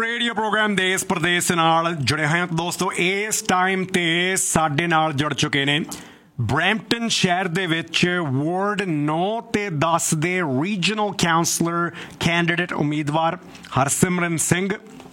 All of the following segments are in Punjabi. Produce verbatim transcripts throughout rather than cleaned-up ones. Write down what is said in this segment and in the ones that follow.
ਰੇਡੀਓ ਪ੍ਰੋਗਰਾਮ ਦੇਸ਼ ਪ੍ਰਦੇਸ਼ ਨਾਲ ਜੁੜੇ ਹੋਏ ਹੋ ਦੋਸਤੋ। ਇਸ ਟਾਈਮ ਤੇ ਸਾਡੇ ਨਾਲ ਜੁੜ ਚੁੱਕੇ ਨੇ ਬਰੈਂਪਟਨ ਸ਼ਹਿਰ ਦੇ ਵਿੱਚ ਵਾਰਡ ਨੌ ਤੇ ਦਸ ਦੇ ਰੀਜਨਲ ਕਾਉਂਸਲਰ ਕੈਂਡੀਡੇਟ ਉਮੀਦਵਾਰ ਹਰਸਿਮਰਨ ਸਿੰਘ,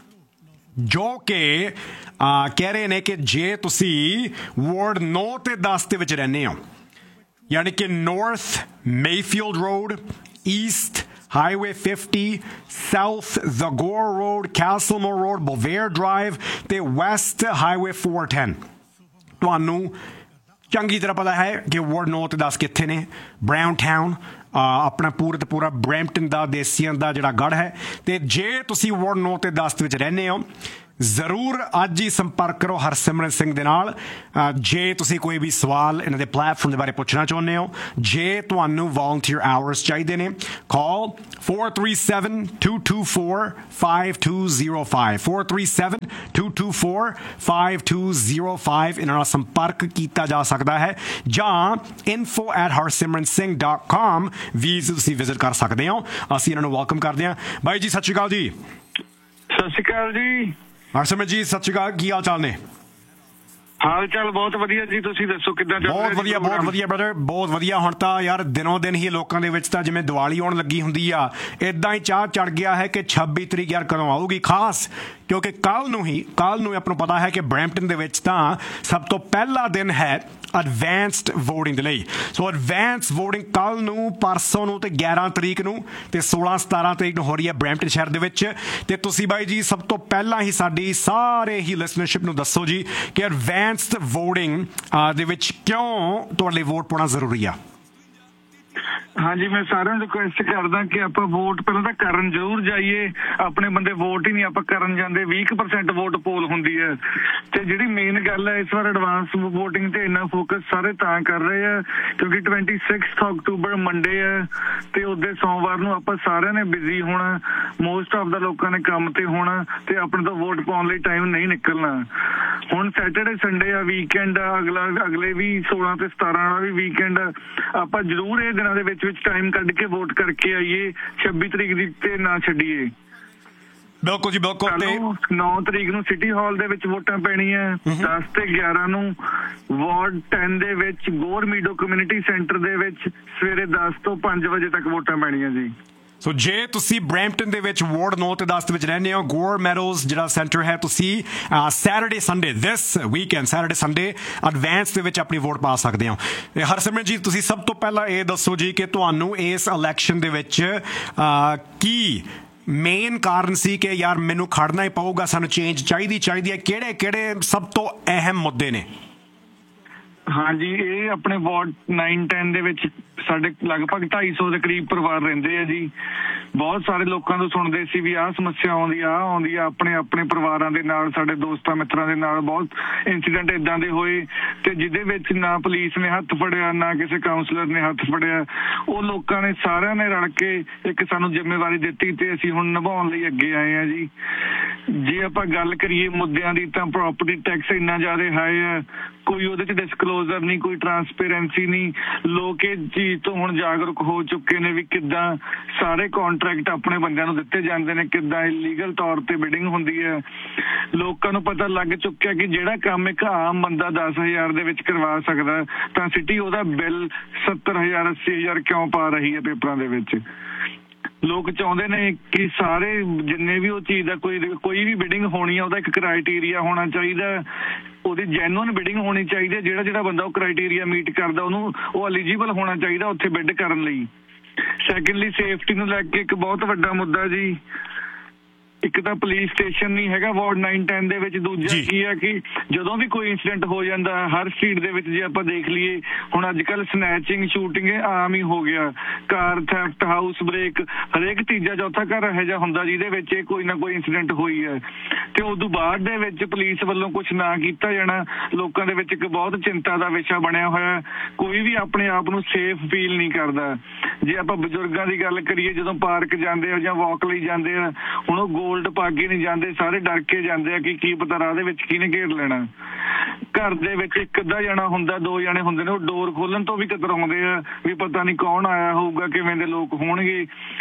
ਜੋ ਕਿ ਕਹਿ ਰਹੇ ਨੇ ਕਿ ਜੇ ਤੁਸੀਂ ਵਾਰਡ ਨੌ ਤੇ ਦਸ ਦੇ ਵਿੱਚ ਰਹਿੰਦੇ ਹੋ, ਯਾਨੀ ਕਿ north Mayfield road, East Highway fifty, South Zagor Road, Castlemore Road, Belvedere Drive ਤੇ West Highway four ten, ਤੁਹਾਨੂੰ ਚੰਗੀ ਤਰ੍ਹਾਂ ਪਤਾ ਹੈ ਕਿ ਵਾਰਡ ਨੌ ਤੇ ਦਸ ਕਿੱਥੇ ਨੇ। ਬਰਾਊਨ ਟਾਊਨ ਆਪਣਾ ਪੂਰਾ ਤੇ ਪੂਰਾ ਬਰੈਂਪਟਨ ਦਾ ਦੇਸੀਆਂ ਦਾ ਜਿਹੜਾ ਗੜ੍ਹ ਹੈ। ਅਤੇ ਜੇ ਤੁਸੀਂ ਵਾਰਡ ਨੌ ਤੇ ਦਸ ਦੇ ਵਿੱਚ ਰਹਿੰਦੇ ਹੋ, ਜ਼ਰੂਰ ਅੱਜ ਹੀ ਸੰਪਰਕ ਕਰੋ ਹਰਸਿਮਰਨ ਸਿੰਘ ਦੇ ਨਾਲ। ਜੇ ਤੁਸੀਂ ਕੋਈ ਵੀ ਸਵਾਲ ਇਹਨਾਂ ਦੇ ਪਲੈਟਫਾਰਮ ਦੇ ਬਾਰੇ ਪੁੱਛਣਾ ਚਾਹੁੰਦੇ ਹੋ, ਜੇ ਤੁਹਾਨੂੰ ਵੋਲੰਟੀਅਰ ਆਵਰਸ ਚਾਹੀਦੇ ਨੇ, ਕਾਲ four three seven, two two four, five two zero five four three seven, two two four, five two zero five ਇਹਨਾਂ ਨਾਲ ਸੰਪਰਕ ਕੀਤਾ ਜਾ ਸਕਦਾ ਹੈ, ਜਾਂ info at harsimran singh dot com ਵੀ ਤੁਸੀਂ ਵਿਜ਼ਿਟ ਕਰ ਸਕਦੇ ਹੋ। ਅਸੀਂ ਇਹਨਾਂ ਨੂੰ ਵੈਲਕਮ ਕਰਦੇ ਹਾਂ। ਬਾਈ ਜੀ ਸਤਿ ਸ਼੍ਰੀ ਅਕਾਲ ਜੀ। ਸਤਿ ਸ਼੍ਰੀ ਅਕਾਲ ਜੀ। ਹਰਸਿਮਰਨ ਜੀ ਸਤਿ ਸ਼੍ਰੀ ਅਕਾਲ, ਕੀ ਹਾਲ ਚਾਲ ਨੇ? ਹਾਲ ਚਾਲ ਬਹੁਤ ਵਧੀਆ ਜੀ, ਤੁਸੀਂ ਦੱਸੋ ਕਿੱਦਾਂ ਚੱਲ ਰਿਹਾ? ਬਹੁਤ ਵਧੀਆ ਬਹੁਤ ਵਧੀਆ ਬ੍ਰਦਰ, ਬਹੁਤ ਵਧੀਆ। ਹੁਣ ਤਾਂ ਯਾਰ ਦਿਨੋਂ ਦਿਨ ਹੀ ਲੋਕਾਂ ਦੇ ਵਿੱਚ ਤਾਂ ਜਿਵੇਂ ਦੀਵਾਲੀ ਆਉਣ ਲੱਗੀ ਹੁੰਦੀ ਆ, ਇੱਦਾਂ ਹੀ ਚਾਹ ਚੜ ਗਿਆ ਹੈ ਕਿ ਛੱਬੀ ਤਰੀਕ ਯਾਰ ਕਦੋਂ ਆਊਗੀ, ਖਾਸ ਕਿਉਂਕਿ ਕੱਲ੍ਹ ਨੂੰ ਹੀ ਕੱਲ੍ਹ ਨੂੰ ਆਪਾਂ ਨੂੰ ਪਤਾ ਹੈ ਕਿ ਬਰੈਂਪਟਨ ਦੇ ਵਿੱਚ ਤਾਂ ਸਭ ਤੋਂ ਪਹਿਲਾ ਦਿਨ ਹੈ ਐਡਵਾਂਸਡ ਵੋਟਿੰਗ ਦੇ ਲਈ। ਸੋ ਐਡਵਾਂਸ ਵੋਟਿੰਗ ਕੱਲ੍ਹ ਨੂੰ, ਪਰਸੋਂ ਨੂੰ ਅਤੇ ਗਿਆਰਾਂ ਤਰੀਕ ਨੂੰ ਅਤੇ ਸੋਲਾਂ ਸਤਾਰਾਂ ਤਰੀਕ ਨੂੰ ਹੋ ਰਹੀ ਹੈ ਬਰੈਂਪਟਨ ਸ਼ਹਿਰ ਦੇ ਵਿੱਚ। ਅਤੇ ਤੁਸੀਂ ਬਾਈ ਜੀ ਸਭ ਤੋਂ ਪਹਿਲਾਂ ਹੀ ਸਾਡੀ ਸਾਰੇ ਹੀ ਲਿਸਨਰਸ਼ਿਪ ਨੂੰ ਦੱਸੋ ਜੀ ਕਿ ਐਡਵਾਂਸਡ ਵੋਟਿੰਗ ਦੇ ਵਿੱਚ ਕਿਉਂ ਤੁਹਾਡੇ ਲਈ ਵੋਟ ਪਾਉਣਾ ਜ਼ਰੂਰੀ ਆ। ਹਾਂਜੀ, ਮੈਂ ਸਾਰਿਆਂ ਨੂੰ ਰਿਕੁਐਸਟ ਕਰਦਾ ਕਿ ਆਪਾਂ ਵੋਟ ਪਹਿਲਾਂ ਤਾਂ ਕਰਨ ਜ਼ਰੂਰ ਜਾਈਏ। ਆਪਣੇ ਬੰਦੇ ਵੋਟ ਹੀ ਨਹੀਂ ਆਪਾਂ ਕਰਨ ਜਾਂਦੇ। ਵੀਹ ਕੁ ਪਰਸੈਂਟ ਵੋਟ ਪੋਲ ਹੁੰਦੀ ਹੈ। ਤੇ ਜਿਹੜੀ ਮੇਨ ਗੱਲ ਹੈ, ਇਸ ਵਾਰ ਐਡਵਾਂਸ ਵੋਟਿੰਗ ਤੇ ਇੰਨਾ ਫੋਕਸ ਸਾਰੇ ਤਾਂ ਕਰ ਰਹੇ ਆ ਕਿਉਂਕਿ ਟਵੈਂਟੀ ਸਿਕਸਥ ਅਕਤੂਬਰ ਮੰਡੇ ਹੈ ਤੇ ਉਹਦੇ ਸੋਮਵਾਰ ਨੂੰ ਆਪਾਂ ਸਾਰਿਆਂ ਨੇ ਬਿਜ਼ੀ ਹੋਣਾ, ਮੋਸਟ ਆਫ ਦਾ ਲੋਕਾਂ ਨੇ ਕੰਮ ਤੇ ਹੋਣਾ ਤੇ ਆਪਣੇ ਤੋਂ ਵੋਟ ਪਾਉਣ ਲਈ ਟਾਈਮ ਨਹੀਂ ਨਿਕਲਣਾ। ਹੁਣ ਸੈਟਰਡੇ ਸੰਡੇ ਆ, ਵੀਕਐਂਡ ਆ, ਅਗਲਾ ਅਗਲੇ ਵੀ ਸੋਲਾਂ ਤੇ ਸਤਾਰਾਂ ਵਾਲਾ ਵੀ ਵੀਕਐਂਡ ਆ। ਆਪਾਂ ਜ਼ਰੂਰ ਇਹ ਦਿਨਾਂ ਦੇ ਵਿੱਚ ਵਿੱਚ ਟਾਈਮ ਕੱਢ ਕੇ ਵੋਟ ਕਰਕੇ ਆਈਏ। ਛੱਬੀ ਤਰੀਕ ਦੀ ਤੇ ਨਾ ਛੱਡੀਏ। ਬਿਲਕੁਲ ਜੀ ਬਿਲਕੁਲ। ਨੌ ਤਰੀਕ ਨੂੰ ਸਿਟੀ ਹਾਲ ਦੇ ਵਿੱਚ ਵੋਟਾਂ ਪੈਣੀਆਂ, ਦਸ ਤੇ ਗਿਆਰਾਂ ਨੂੰ ਵਾਰਡ ਟੈਨ ਦੇ ਵਿੱਚ ਗੋਰ ਮੀਡੋ ਕਮਿਊਨਿਟੀ ਸੈਂਟਰ ਦੇ ਵਿੱਚ ਸਵੇਰੇ ਦਸ ਤੋਂ ਪੰਜ ਵਜੇ ਤੱਕ ਵੋਟਾਂ ਪੈਣੀਆਂ ਜੀ। ਸੋ ਜੇ ਤੁਸੀਂ ਬਰੈਂਪਟਨ ਦੇ ਵਿੱਚ ਵਾਰਡ ਨੌ ਤੇ ਦਸ ਦੇ ਵਿੱਚ ਰਹਿੰਦੇ ਹੋ, ਗੋਰ ਮੈਡੋਜ਼ ਜਿਹੜਾ ਸੈਂਟਰ ਹੈ, ਤੁਸੀਂ ਸੈਟਰਡੇ ਸੰਡੇ ਦਿਸ ਵੀਕਐਂਡ ਸੈਟਰਡੇ ਸੰਡੇ ਐਡਵਾਂਸ ਦੇ ਵਿੱਚ ਆਪਣੀ ਵੋਟ ਪਾ ਸਕਦੇ ਹੋ। ਹਰਸਿਮਰਨ ਜੀ ਤੁਸੀਂ ਸਭ ਤੋਂ ਪਹਿਲਾਂ ਇਹ ਦੱਸੋ ਜੀ ਕਿ ਤੁਹਾਨੂੰ ਇਸ ਇਲੈਕਸ਼ਨ ਦੇ ਵਿੱਚ ਕੀ ਮੇਨ ਕਾਰਨ ਸੀ ਕਿ ਯਾਰ ਮੈਨੂੰ ਖੜਨਾ ਹੀ ਪਊਗਾ, ਸਾਨੂੰ ਚੇਂਜ ਚਾਹੀਦੀ ਚਾਹੀਦੀ ਹੈ? ਕਿਹੜੇ ਕਿਹੜੇ ਸਭ ਤੋਂ ਅਹਿਮ ਮੁੱਦੇ ਨੇ? ਹਾਂਜੀ, ਇਹ ਆਪਣੇ ਵਾਰਡ ਨਾਈਨ ਟੈਨ ਦੇ ਵਿੱਚ ਸਾਡੇ ਲਗਭਗ ਢਾਈ ਸੌ ਦੇ ਕਰੀਬ ਪਰਿਵਾਰ ਰਹਿੰਦੇ ਆ ਜੀ। ਬਹੁਤ ਸਾਰੇ ਲੋਕਾਂ ਤੋਂ ਸੁਣਦੇ ਸੀ ਵੀ ਆਹ ਸਮੱਸਿਆ ਆਉਂਦੀ ਆ, ਆਹ ਆਉਂਦੀ ਆ। ਆਪਣੇ ਆਪਣੇ ਪਰਿਵਾਰਾਂ ਦੇ ਨਾਲ, ਸਾਡੇ ਦੋਸਤਾਂ ਮਿੱਤਰਾਂ ਦੇ ਨਾਲ ਬਹੁਤ ਇੰਸੀਡੈਂਟ ਏਦਾਂ ਦੇ ਹੋਏ ਤੇ ਜਿਹਦੇ ਵਿੱਚ ਨਾ ਪੁਲਿਸ ਨੇ ਹੱਥ ਫੜਿਆ, ਨਾ ਕਿਸੇ ਕਾਉਂਸਲਰ ਨੇ ਹੱਥ ਫੜਿਆ। ਉਹ ਲੋਕਾਂ ਨੇ ਸਾਰਿਆਂ ਨੇ ਰਲ ਕੇ ਇੱਕ ਸਾਨੂੰ ਜ਼ਿੰਮੇਵਾਰੀ ਦਿੱਤੀ ਤੇ ਅਸੀਂ ਹੁਣ ਨਿਭਾਉਣ ਲਈ ਅੱਗੇ ਆਏ ਆ ਜੀ। ਜੇ ਆਪਾਂ ਗੱਲ ਕਰੀਏ ਮੁੱਦਿਆਂ ਦੀ ਤਾਂ ਪ੍ਰੋਪਰਟੀ ਟੈਕਸ ਇੰਨਾ ਜ਼ਿਆਦਾ ਹਾਈ ਆ, ਕੋਈ ਉਹਦੇ ਚ ਡਿਸਕਲੋਜ਼ਰ ਨਹੀਂ, ਕੋਈ ਟਰਾਂਸਪੇਰੈਂਸੀ ਨਹੀਂ। ਲੋਕ ਇਹ ਚੀਜ਼ ਤੋਂ ਹੁਣ ਜਾਗਰੂਕ ਹੋ ਚੁੱਕੇ ਨੇ ਵੀ ਕਿੱਦਾਂ ਸਾਰੇ ਕੰਟਰੈਕਟ ਆਪਣੇ ਬੰਦਿਆਂ ਨੂੰ ਦਿੱਤੇ ਜਾਂਦੇ ਨੇ, ਕਿੱਦਾਂ ਇਲੀਗਲ ਤੌਰ ਤੇ ਬਿਡਿੰਗ ਹੁੰਦੀ ਹੈ। ਲੋਕਾਂ ਨੂੰ ਪਤਾ ਲੱਗ ਚੁੱਕਿਆ ਕਿ ਜਿਹੜਾ ਕੰਮ ਇੱਕ ਆਮ ਬੰਦਾ ਦਸ ਹਜ਼ਾਰ ਦੇ ਵਿੱਚ ਕਰਵਾ ਸਕਦਾ ਤਾਂ ਸਿਟੀ ਉਹਦਾ ਬਿੱਲ ਸੱਤਰ ਹਜ਼ਾਰ ਅੱਸੀ ਹਜ਼ਾਰ ਕਿਉਂ ਪਾ ਰਹੀ ਹੈ ਪੇਪਰਾਂ ਦੇ ਵਿੱਚ। ਲੋਕ ਚਾਹੁੰਦੇ ਨੇ ਕਿ ਸਾਰੇ ਜਿੰਨੇ ਵੀ ਉਹ ਚੀਜ਼ ਦਾ ਕੋਈ ਕੋਈ ਵੀ ਬਿਡਿੰਗ ਹੋਣੀ ਆ, ਉਹਦਾ ਇੱਕ ਕ੍ਰਾਈਟੇਰੀਆ ਹੋਣਾ ਚਾਹੀਦਾ, ਉਹਦੀ ਜੈਨੂਅਨ ਬਿਡਿੰਗ ਹੋਣੀ ਚਾਹੀਦੀ ਹੈ। ਜਿਹੜਾ ਜਿਹੜਾ ਬੰਦਾ ਉਹ ਕ੍ਰਾਈਟੇਰੀਆ ਮੀਟ ਕਰਦਾ ਉਹਨੂੰ ਉਹ ਐਲੀਜੀਬਲ ਹੋਣਾ ਚਾਹੀਦਾ ਉੱਥੇ ਬਿਡ ਕਰਨ ਲਈ। ਸੈਕੰਡਲੀ ਸੇਫਟੀ ਨੂੰ ਲੈ ਕੇ ਇੱਕ ਬਹੁਤ ਵੱਡਾ ਮੁੱਦਾ ਜੀ। ਇੱਕ ਤਾਂ ਪੁਲਿਸ ਸਟੇਸ਼ਨ ਨਹੀਂ ਹੈਗਾ ਵਾਰਡ ਨਾਈਨ ਟੈਨ ਦੇ ਵਿੱਚ। ਦੂਜਾ ਕੀ ਹੈ ਕਿ ਜਦੋਂ ਵੀ ਕੋਈ ਇੰਸੀਡੈਂਟ ਹੋ ਜਾਂਦਾ ਹਰ ਸਟਰੀਟ ਦੇ ਵਿੱਚ, ਜੇ ਆਪਾਂ ਦੇਖ ਲਈਏ ਹੁਣ ਅੱਜ ਕੱਲ੍ਹ ਸਨੈਚਿੰਗ, ਸ਼ੂਟਿੰਗ ਆਮ ਹੀ ਹੋ ਗਿਆ। ਕਾਰ ਥੈਫਟ, ਹਾਊਸ ਬ੍ਰੇਕ, ਹਰੇਕ ਤੀਜਾ ਚੌਥਾ ਘਰ ਇਹੋ ਜਿਹਾ ਹੁੰਦਾ ਜਿਹਦੇ ਵਿੱਚ ਇਹ ਕੋਈ ਨਾ ਕੋਈ ਇੰਸੀਡੈਂਟ ਹੋਈ ਹੈ। ਤੇ ਉਦੋਂ ਬਾਅਦ ਦੇ ਵਿੱਚ ਪੁਲਿਸ ਵੱਲੋਂ ਕੁਛ ਨਾ ਕੀਤਾ ਜਾਣਾ ਲੋਕਾਂ ਦੇ ਵਿੱਚ ਇੱਕ ਬਹੁਤ ਚਿੰਤਾ ਦਾ ਵਿਸ਼ਾ ਬਣਿਆ ਹੋਇਆ। ਕੋਈ ਵੀ ਆਪਣੇ ਆਪ ਨੂੰ ਸੇਫ ਫੀਲ ਨਹੀਂ ਕਰਦਾ। ਜੇ ਆਪਾਂ ਬਜ਼ੁਰਗਾਂ ਦੀ ਗੱਲ ਕਰੀਏ, ਜਦੋਂ ਪਾਰਕ ਜਾਂਦੇ ਆ ਜਾਂ ਵਾਕ ਲਈ ਜਾਂਦੇ ਆ, ਹੁਣ ਉਹ ਗੋਲਡ ਪਾ ਕੇ ਨਹੀਂ ਜਾਂਦੇ, ਸਾਰੇ ਡਰ ਕੇ ਜਾਂਦੇ ਆ ਕਿ ਕੀ ਪਤਾ ਰਾਹ ਦੇ ਵਿੱਚ ਕਿਹਨੇ ਘੇਰ ਲੈਣਾ। ਘਰ ਦੇ ਵਿੱਚ ਇੱਕ ਅੱਧਾ ਜਾਣਾ ਹੁੰਦਾ, ਦੋ ਜਾਣੇ ਹੁੰਦੇ ਨੇ, ਉਹ ਡੋਰ ਖੋਲਣ ਤੋਂ ਵੀ ਕਤਰਾਉਂਦੇ ਆ ਵੀ ਪਤਾ ਨਹੀਂ ਕੌਣ ਆਇਆ ਹੋਊਗਾ, ਕਿਵੇਂ ਦੇ ਲੋਕ ਹੋਣਗੇ।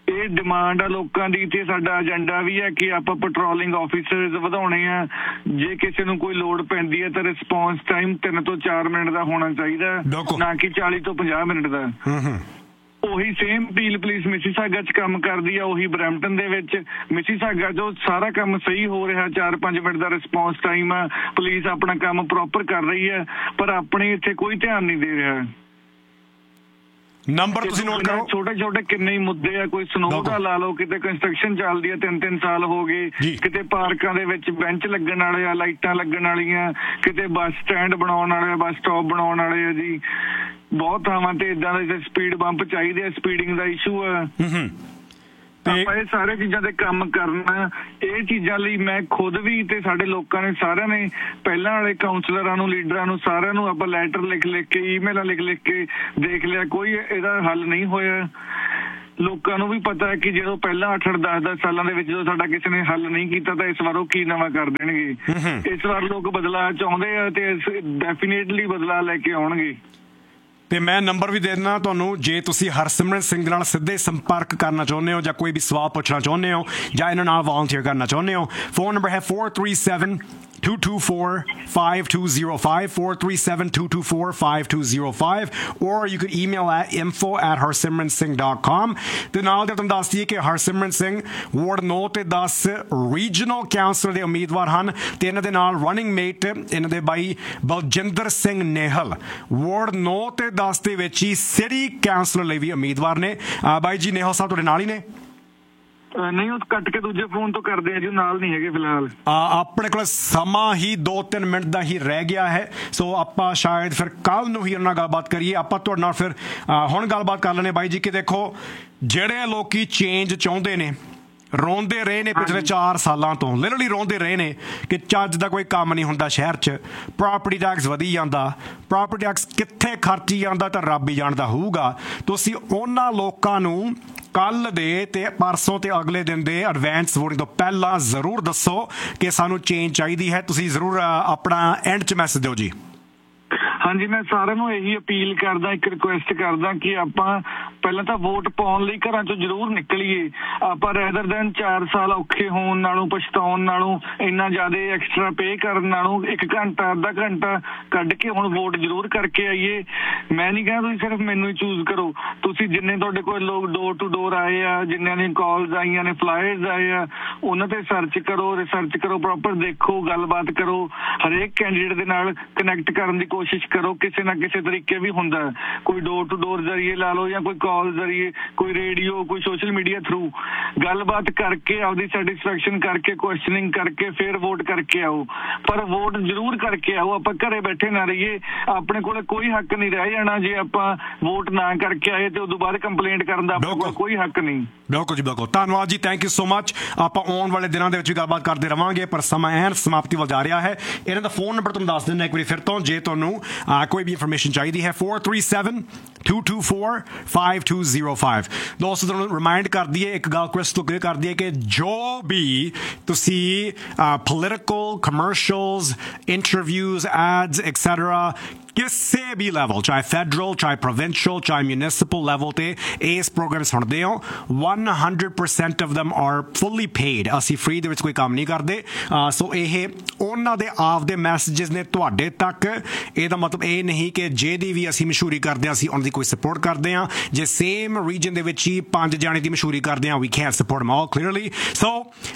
ਇਹ ਡਿਮਾਂਡ ਆ ਲੋਕਾਂ ਦੀ ਤੇ ਸਾਡਾ ਏਜੰਡਾ ਵੀ ਹੈ ਕਿ ਆਪਾਂ ਪੈਟਰੋਲਿੰਗ ਆਫੀਸਰਸ ਵਧਾਉਣੇ ਆ। ਜੇ ਕਿਸੇ ਨੂੰ ਕੋਈ ਲੋੜ ਪੈਂਦੀ ਹੈ ਤਾਂ ਰਿਸਪੌਂਸ ਟਾਈਮ ਤਿੰਨ ਤੋਂ ਚਾਰ ਮਿੰਟ ਦਾ ਹੋਣਾ ਚਾਹੀਦਾ, ਨਾ ਕਿ ਚਾਲੀ ਤੋਂ ਪੰਜਾਹ ਮਿੰਟ ਦਾ। ਉਹੀ ਸੇਮ ਪੀਲ ਪੁਲਿਸ ਮਿਸੀਸਾਗਾ ਚ ਕੰਮ ਕਰਦੀ ਆ, ਉਹੀ ਬਰੈਂਪਟਨ ਦੇ ਵਿੱਚ। ਮਿਸੀਸਾਗਾ ਜੋ ਸਾਰਾ ਕੰਮ ਸਹੀ ਹੋ ਰਿਹਾ, ਚਾਰ ਪੰਜ ਮਿੰਟ ਦਾ ਰਿਸਪੌਂਸ ਟਾਈਮ ਆ, ਪੁਲਿਸ ਆਪਣਾ ਕੰਮ ਪ੍ਰੋਪਰ ਕਰ ਰਹੀ ਹੈ, ਪਰ ਆਪਣੇ ਇੱਥੇ ਕੋਈ ਧਿਆਨ ਨਹੀਂ ਦੇ ਰਿਹਾ। ਨੰਬਰ ਤੁਸੀਂ ਨੋਟ ਕਰੋ। ਛੋਟੇ ਛੋਟੇ ਕਿੰਨੇ ਹੀ ਮੁੱਦੇ ਆ, ਕੋਈ ਸਨੋ ਦਾ ਲਾ ਲਓ, ਕਿਤੇ ਕੰਸਟਰਕਸ਼ਨ ਚੱਲਦੀ ਆ ਤਿੰਨ ਤਿੰਨ ਸਾਲ ਹੋ ਗਏ, ਕਿਤੇ ਪਾਰਕਾਂ ਦੇ ਵਿੱਚ ਬੈਂਚ ਲੱਗਣ ਵਾਲੇ ਆ, ਲਾਈਟਾਂ ਲੱਗਣ ਵਾਲੀਆਂ, ਕਿਤੇ ਬੱਸ ਸਟੈਂਡ ਬਣਾਉਣ ਵਾਲੇ ਆ, ਬੱਸ ਸਟਾਪ ਬਣਾਉਣ ਵਾਲੇ ਆ ਜੀ। ਬਹੁਤ ਥਾਵਾਂ ਤੇ ਏਦਾਂ ਦੇ ਸਪੀਡ ਬੰਪ ਚਾਹੀਦੇ ਆ, ਸਪੀਡਿੰਗ ਦਾ ਇਸ਼ੂ ਆ। ਆਪਾਂ ਇਹ ਸਾਰੇ ਚੀਜ਼ਾਂ ਤੇ ਕੰਮ ਕਰਨਾ। ਇਹ ਚੀਜ਼ਾਂ ਲਈ ਮੈਂ ਖੁਦ ਵੀ ਤੇ ਸਾਡੇ ਲੋਕਾਂ ਨੇ ਸਾਰਿਆਂ ਨੇ ਪਹਿਲਾਂ ਵਾਲੇ ਕਾਉਂਸਲਰਾਂ ਨੂੰ, ਲੀਡਰਾਂ ਨੂੰ, ਸਾਰਿਆਂ ਨੂੰ ਆਪਾਂ ਲੈਟਰ ਲਿਖ ਲਿਖ ਕੇ, ਈਮੇਲਾਂ ਲਿਖ ਲਿਖ ਕੇ ਦੇਖ ਲਿਆ, ਕੋਈ ਇਹਦਾ ਹੱਲ ਨਹੀਂ ਹੋਇਆ। ਲੋਕਾਂ ਨੂੰ ਵੀ ਪਤਾ ਹੈ ਕਿ ਜਦੋਂ ਪਹਿਲਾਂ ਅੱਠ ਅੱਠ ਦਸ ਦਸ ਸਾਲਾਂ ਦੇ ਵਿੱਚ ਜਦੋਂ ਸਾਡਾ ਕਿਸੇ ਨੇ ਹੱਲ ਨਹੀਂ ਕੀਤਾ ਤਾਂ ਇਸ ਵਾਰ ਉਹ ਕੀ ਨਵਾਂ ਕਰ ਦੇਣਗੇ। ਇਸ ਵਾਰ ਲੋਕ ਬਦਲਾਅ ਚਾਹੁੰਦੇ ਆ ਤੇ ਡੈਫੀਨੇਟਲੀ ਬਦਲਾਅ ਲੈ ਕੇ ਆਉਣਗੇ। ਤੇ ਮੈਂ ਨੰਬਰ ਵੀ ਦੇ ਦਿੰਦਾ ਤੁਹਾਨੂੰ, ਜੇ ਤੁਸੀਂ ਹਰਸਿਮਰਨ ਸਿੰਘ ਨਾਲ ਸਿੱਧੇ ਸੰਪਰਕ ਕਰਨਾ ਚਾਹੁੰਦੇ ਹੋ ਜਾਂ ਕੋਈ ਵੀ ਸਵਾਲ ਪੁੱਛਣਾ ਚਾਹੁੰਦੇ ਹੋ ਜਾਂ ਇਹਨਾਂ ਨਾਲ ਵਲੰਟੀਅਰ ਕਰਨਾ ਚਾਹੁੰਦੇ ਹੋ, ਫੋਨ ਨੰਬਰ ਹੈ four three seven, two two four, five two zero five, four three seven, two two four, five two zero five, or you could email at info at harsimran singh dot com। ਤੇ ਨਾਲ ਦੇ ਤੁਹਾਨੂੰ ਦੱਸ ਦਈਏ ਕਿ ਹਰਸਿਮਰਨ ਸਿੰਘ ਵਾਰਡ ਨੌ ਤੇ ਦਸ ਰੀਜਨਲ ਕਾਉਂਸਲਰ ਦੇ ਉਮੀਦਵਾਰ ਹਨ ਤੇ ਇਹਨਾਂ ਦੇ ਨਾਲ ਰਨਿੰਗ ਮੇਟ ਇਹਨਾਂ ਦੇ ਬਾਈ ਬਲਜਿੰਦਰ ਸਿੰਘ ਨੇਹਲ ਵਾਰਡ ਨੌ ਤੇ ਦਸ ਦੇ ਵਿੱਚ ਹੀ ਸਿਟੀ ਕਾਉਂਸਲਰ ਲਈ ਵੀ ਉਮੀਦਵਾਰ ਨੇ। ਬਾਈ ਜੀ ਨੇਹਲ ਸਾਹਿਬ ਤੁਹਾਡੇ ਨਾਲ ਹੀ ਨੇ? ਨਹੀਂ, ਉਹ ਕੱਟ ਕੇ ਦੂਜੇ ਫੋਨ ਤੋਂ ਕਰਦੇ ਆ ਜੀ, ਨਾਲ ਨਹੀਂ ਹੈਗੇ ਫਿਲਹਾਲ। ਆਪਣੇ ਕੋਲ ਸਮਾਂ ਹੀ ਦੋ ਤਿੰਨ ਮਿੰਟ ਦਾ ਹੀ ਰਹਿ ਗਿਆ ਹੈ, ਸੋ ਆਪਾਂ ਸ਼ਾਇਦ ਫਿਰ ਕੱਲ ਨੂੰ ਹੀ ਉਹਨਾਂ ਨਾਲ ਗੱਲਬਾਤ ਕਰੀਏ। ਆਪਾਂ ਤੁਹਾਡੇ ਨਾਲ ਫਿਰ ਹੁਣ ਗੱਲਬਾਤ ਕਰ ਲੈਣੇ ਬਾਈ ਜੀ ਕਿ ਦੇਖੋ, ਜਿਹੜੇ ਲੋਕੀ ਚੇਂਜ ਚਾਹੁੰਦੇ ਨੇ, ਰੋਂਦੇ ਰਹੇ ਨੇ ਪਿਛਲੇ ਚਾਰ ਸਾਲਾਂ ਤੋਂ, ਲਿਟਰਲੀ ਰੋਂਦੇ ਰਹੇ ਨੇ ਕਿ ਚੱਜ ਦਾ ਕੋਈ ਕੰਮ ਨਹੀਂ ਹੁੰਦਾ ਸ਼ਹਿਰ 'ਚ, ਪ੍ਰੋਪਰਟੀ ਟੈਕਸ ਵਧੀ ਜਾਂਦਾ, ਪ੍ਰੋਪਰਟੀ ਟੈਕਸ ਕਿੱਥੇ ਖਰਚੀ ਜਾਂਦਾ ਤਾਂ ਰੱਬ ਹੀ ਜਾਣਦਾ ਹੋਊਗਾ। ਤੁਸੀਂ ਉਹਨਾਂ ਲੋਕਾਂ ਨੂੰ ਕੱਲ ਦੇ ਤੇ ਪਰਸੋਂ ਤੇ ਅਗਲੇ ਦਿਨ ਦੇ ਐਡਵਾਂਸ ਵੋਟਿੰਗ ਤੋਂ ਪਹਿਲਾਂ ਜ਼ਰੂਰ ਦੱਸੋ ਕਿ ਸਾਨੂੰ ਚੇਂਜ ਚਾਹੀਦੀ ਹੈ। ਤੁਸੀਂ ਜ਼ਰੂਰ ਆਪਣਾ ਐਂਡ 'ਚ ਮੈਸੇਜ ਦਿਓ ਜੀ। ਹਾਂਜੀ, ਮੈਂ ਸਾਰਿਆਂ ਨੂੰ ਇਹੀ ਅਪੀਲ ਕਰਦਾ, ਇੱਕ ਰਿਕੁਐਸਟ ਕਰਦਾ ਕਿ ਆਪਾਂ ਪਹਿਲਾਂ ਤਾਂ ਵੋਟ ਪਾਉਣ ਲਈ ਘਰਾਂ ਚੋਂ ਜ਼ਰੂਰ ਨਿਕਲੀਏ। ਆਪਾਂ ਰੈਦਰ ਦੈਨ ਚਾਰ ਸਾਲ ਔਖੇ ਹੋਣ ਨਾਲੋਂ, ਪਛਤਾਉਣ ਨਾਲੋਂ, ਇੰਨਾ ਜ਼ਿਆਦਾ ਐਕਸਟਰਾ ਪੇ ਕਰਨ ਨਾਲੋਂ ਇੱਕ ਘੰਟਾ ਅੱਧਾ ਘੰਟਾ ਕੱਢ ਕੇ ਹੁਣ ਵੋਟ ਜ਼ਰੂਰ ਕਰਕੇ ਆਈਏ। ਮੈਂ ਨਹੀਂ ਕਹਿੰਦਾ ਤੁਸੀਂ ਸਿਰਫ ਮੈਨੂੰ ਹੀ ਚੂਜ਼ ਕਰੋ, ਤੁਸੀਂ ਜਿੰਨੇ ਤੁਹਾਡੇ ਕੋਲ ਲੋਕ ਡੋਰ ਟੂ ਡੋਰ ਆਏ ਆ, ਜਿੰਨਿਆਂ ਦੀਆਂ ਕਾਲਸ ਆਈਆਂ ਨੇ, ਫਲਾਇਰਸ ਆਏ ਆ, ਉਹਨਾਂ ਤੇ ਸਰਚ ਕਰੋ, ਰਿਸਰਚ ਕਰੋ, ਪ੍ਰੋਪਰ ਦੇਖੋ, ਗੱਲਬਾਤ ਕਰੋ, ਹਰੇਕ ਕੈਂਡੀਡੇਟ ਦੇ ਨਾਲ ਕਨੈਕਟ ਕਰਨ ਦੀ ਕੋਸ਼ਿਸ਼ ਕਰੋ। ਕਿਸੇ ਨਾ ਕਿਸੇ ਤਰੀਕੇ ਵੀ ਹੁੰਦਾ, ਕੋਈ ਡੋਰ ਟੂ ਡੋਰ ਜ਼ਰੀਏ ਲਾ ਲਓ ਜਾਂ ਕੋਈ ਕਾਲ ਜ਼ਰੀਏ, ਕੋਈ ਰੇਡੀਓ, ਕੋਈ ਸੋਸ਼ਲ ਮੀਡੀਆ ਥਰੂ ਗੱਲਬਾਤ ਕਰਕੇ ਆਪਦੀ ਸੈਟਿਸਫੈਕਸ਼ਨ ਕਰਕੇ, ਕੁਐਸਚਨਿੰਗ ਕਰਕੇ ਫਿਰ ਵੋਟ ਕਰਕੇ ਆਓ। ਪਰ ਵੋਟ ਜ਼ਰੂਰ ਕਰਕੇ ਆਓ, ਆਪਾਂ ਘਰੇ ਬੈਠੇ ਨਾ ਰਹੀਏ। ਆਪਣੇ ਕੋਲ ਕੋਈ ਹੱਕ ਨਹੀਂ ਰਹਿ ਜਾਣਾ ਜੇ ਆਪਾਂ ਵੋਟ ਨਾ ਕਰਕੇ ਆਏ ਤੇ ਉਦੋਂ ਬਾਅਦ ਕੰਪਲੇਂਟ ਕਰਨ ਦਾ ਆਪਣੇ ਕੋਲ ਕੋਈ ਹੱਕ ਨਹੀਂ। ਬਿਲਕੁਲ ਜੀ, ਬਿਲਕੁਲ। ਧੰਨਵਾਦ ਜੀ, ਥੈਂਕ ਯੂ ਸੋ ਮਚ। ਆਪਾਂ ਆਉਣ ਵਾਲੇ ਦਿਨਾਂ ਦੇ ਵਿੱਚ ਗੱਲਬਾਤ ਕਰਦੇ ਰਵਾਂਗੇ, ਪਰ ਸਮਾਂ ਐਨ ਸਮਾਪਤੀ ਵੱਲ ਜਾ ਰਿਹਾ ਹੈ। ਇਹਨਾਂ ਦਾ ਫੋਨ ਨੰਬਰ ਤੁਹਾਨੂੰ ਦੱਸ ਦਿੰਦਾ ਇੱਕ ਵਾਰੀ ਫਿਰ ਤੋਂ, ਜੇ ਤੁਹਾਨੂੰ ਕੋਈ ਵੀ ਇਨਫੋਰਮੇਸ਼ਨ ਚਾਹੀਦੀ ਹੈ, four three seven, two two four, five two zero five। ਦੋਸਤੋ ਤੁਹਾਨੂੰ ਰਿਮਾਈਂਡ ਕਰ ਦਈਏ, ਇੱਕ ਗੱਲ ਕ੍ਰਿਸਟਲ ਕਲੀਅਰ ਕਰ ਦਈਏ ਕਿ ਜੋ ਵੀ ਤੁਸੀਂ ਪੋਲੀਟੀਕਲ, ਕਮਰਸ਼ੀਅਲਸ, ਇੰਟਰਵਿਊਜ਼, ਐਡਸ ਐਕਸੈਟਰਾ ਕਿਸੇ ਵੀ ਲੈਵਲ, ਚਾਹੇ ਫੈਡਰਲ, ਚਾਹੇ ਪ੍ਰੋਵਿੰਸ਼ੀਅਲ, ਚਾਹੇ ਮਿਊਨਿਸਿਪਲ ਲੈਵਲ ਤੇ ਇਸ ਪ੍ਰੋਗਰਾਮ ਸੁਣਦੇ ਹੋ, one hundred percent of them are fully paid। ਅਸੀਂ ਫ੍ਰੀ ਦੇ ਵਿੱਚ ਕੋਈ ਕੰਮ ਨਹੀਂ ਕਰਦੇ। ਸੋ ਇਹ ਉਹਨਾਂ ਦੇ ਆਪਦੇ ਮੈਸੇजेस ਨੇ ਤੁਹਾਡੇ ਤੱਕ। ਇਹਦਾ ਮਤਲਬ ਇਹ ਨਹੀਂ ਕਿ ਜਿਹਦੀ ਵੀ ਅਸੀਂ ਮਸ਼ਹੂਰੀ ਕਰਦੇ ਹਾਂ ਅਸੀਂ ਉਹਨਾਂ ਦੀ ਕੋਈ ਸਪੋਰਟ ਕਰਦੇ ਹਾਂ। ਜੇ ਸੇਮ ਰੀਜਨ ਦੇ ਵਿੱਚ ਹੀ ਪੰਜ ਜਾਣੇ ਦੀ ਮਸ਼ਹੂਰੀ ਕਰਦੇ ਹਾਂ, we can't support them all clearly। ਸੋ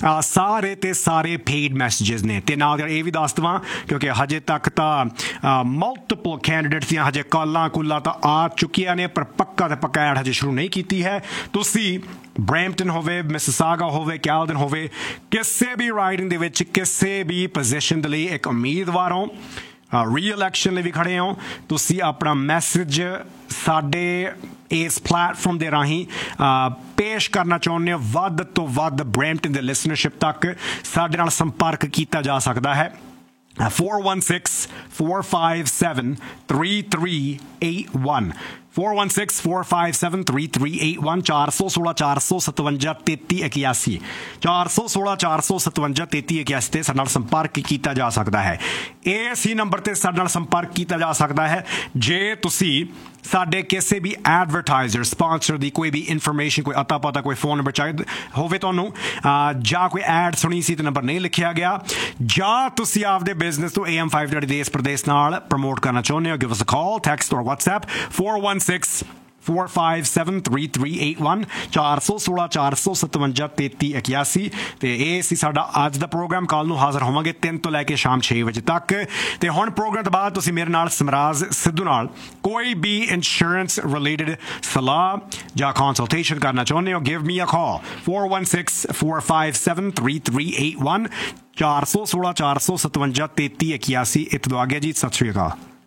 ਸਾਰੇ ਤੇ ਸਾਰੇ paid ਮੈਸੇजेस ਨੇ। ਤੇ ਨਾਲ ਇਹ ਵੀ ਦੱਸ ਦੇਵਾਂ, ਕਿਉਂਕਿ ਹਜੇ ਤੱਕ ਤਾਂ ਮਲਟੀਪਲ ਕੈਂਡੀਡੇਟਸ ਦੀਆਂ ਹਜੇ ਕਾਲਾਂ ਕੁੱਲਾਂ ਤਾਂ ਆ ਚੁੱਕੀਆਂ ਨੇ, ਪਰ ਪੱਕਾ ਤੇ ਪੱਕਾ ਐਡ ਹਜੇ ਸ਼ੁਰੂ ਨਹੀਂ ਕੀਤੀ ਹੈ। ਤੁਸੀਂ ਬਰੈਂਪਟਨ ਹੋਵੇ, ਮਿਸਿਸਾਗਾ ਹੋਵੇ, ਕੈਲਡਨ ਹੋਵੇ, ਕਿਸੇ ਵੀ ਰਾਈਡਿੰਗ ਦੇ ਵਿੱਚ ਕਿਸੇ ਵੀ ਪੋਜੀਸ਼ਨ ਦੇ ਲਈ ਇੱਕ ਉਮੀਦਵਾਰ ਹੋ, ਰੀ ਇਲੈਕਸ਼ਨ ਲਈ ਵੀ ਖੜੇ ਹੋ, ਤੁਸੀਂ ਆਪਣਾ ਮੈਸੇਜ ਸਾਡੇ ਇਸ ਪਲੇਟਫਾਰਮ ਦੇ ਰਾਹੀਂ ਪੇਸ਼ ਕਰਨਾ ਚਾਹੁੰਦੇ ਹੋ ਵੱਧ ਤੋਂ ਵੱਧ ਬਰੈਂਪਟਨ ਦੇ ਲਿਸਨਰਸ਼ਿਪ ਤੱਕ, ਸਾਡੇ ਨਾਲ ਸੰਪਰਕ ਕੀਤਾ ਜਾ ਸਕਦਾ ਹੈ। four one six, four five seven, three three eight one four one six four five seven three three eight one चार सौ सोलह चार सौ सतवंजा तेती इक्यासी चार सौ सोलह चार सौ सतवंजा तेती इक्यासी ते साडे नाल संपर्क किया जा सकता है। इसी नंबर ते साडे नाल संपर्क किया जा सकता है जे तुसी साडे किसी भी एडवरटाइजर स्पॉन्सर की कोई भी इन्फॉर्मेशन कोई अता पता कोई फोन नंबर चाहिए होवे तुहानू जां कोई एड सुनी सी ते नंबर नहीं लिखिया गया जां तुसी आपदे बिजनेस तो ए एम फाइव थर्टी देश प्रदेश नाल प्रमोट करना चाहुंदे हो give us a call text और WhatsApp four one six four five seven three three eight one चार सौ सोलह चार सौ सतवंजा तेती इक्यासी तो ये सी साडा अज दा प्रोग्राम। कल नूं हाज़र होवांगे तीन तो लैके शाम छे बजे तक। तो हुण प्रोग्राम तो बाद तुसीं मेरे नाल समराज सिद्धू नाल कोई भी इंश्योरेंस रिलेटेड सलाह जां कंसल्टेशन करना चाहुंदे हो give me a call four one six four five seven three three eight one चार सौ सोलह चार सौ सतवंजा तेती इक्यासी। इत दो आ गया जी, सत श्री अकाल।